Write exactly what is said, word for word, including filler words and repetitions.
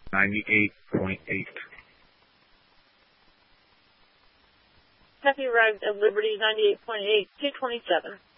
ninety-eight point eight. Copy arrived at Liberty ninety-eight point eight, two twenty-seven.